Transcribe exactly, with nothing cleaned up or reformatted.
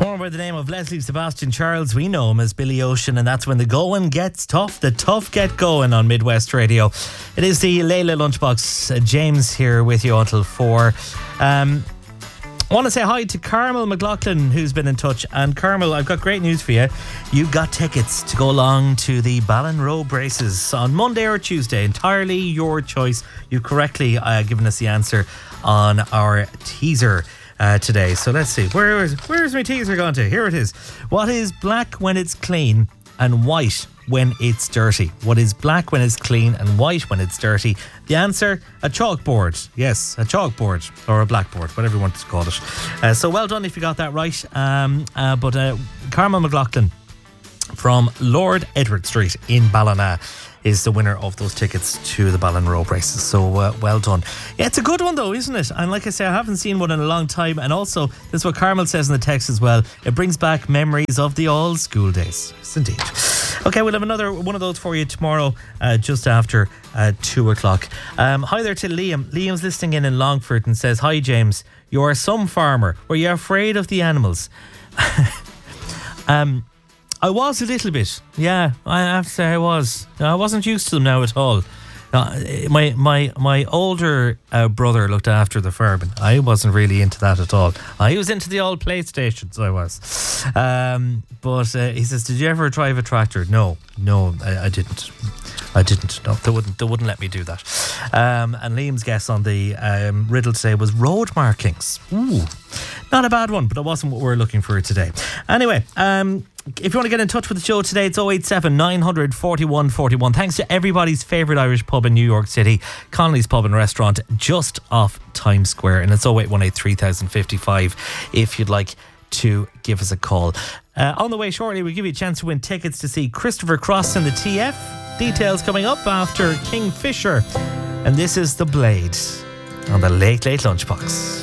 More by the name of Leslie Sebastian Charles. We know him as Billy Ocean, and that's when the going gets tough. The tough get going on Midwest Radio. It is the Layla Lunchbox. Uh, James here with you until four. Um, I want to say hi to Carmel McLaughlin, who's been in touch. And Carmel, I've got great news for you. You've got tickets to go along to the Ballinrobe races on Monday or Tuesday. Entirely your choice. You've correctly uh, given us the answer on our teaser uh, today. So let's see. Where is, where is my teaser gone to? Here it is. What is black when it's clean and white when it's dirty? What is black when it's clean and white when it's dirty? The answer, a chalkboard. Yes, a chalkboard or a blackboard, whatever you want to call it. Uh, so well done if you got that right. Um, uh, but uh, Carmel McLaughlin from Lord Edward Street in Ballina is the winner of those tickets to the Ballinrobe races. So uh, well done. Yeah, it's a good one though, isn't it? And like I say, I haven't seen one in a long time. And also, that's what Carmel says in the text as well. It brings back memories of the old school days. Yes, indeed. Okay, we'll have another one of those for you tomorrow, uh, just after uh, two o'clock. Um, hi there to Liam. Liam's listening in in Longford and says, "Hi James, you are some farmer. Were you afraid of the animals?" um. I was a little bit, yeah. I have to say I was. I wasn't used to them now at all. Uh, my my my older uh, brother looked after the farm, and I wasn't really into that at all. I was into the old PlayStations. I was, um, but uh, he says, "Did you ever drive a tractor?" No, no, I, I didn't. I didn't. No, they wouldn't. They wouldn't let me do that. Um, and Liam's guess on the um, riddle today was road markings. Ooh, not a bad one, but it wasn't what we were looking for today. Anyway, um. if you want to get in touch with the show today, it's oh eight seven, nine hundred, forty-one forty-one. Thanks to everybody's favourite Irish pub in New York City, Connolly's Pub and Restaurant, just off Times Square. And it's oh eight one eight, three thousand fifty-five if you'd like to give us a call. Uh, on the way shortly, we'll give you a chance to win tickets to see Christopher Cross in the T F. Details coming up after Kingfisher. And this is The Blade on the Late Late Lunchbox.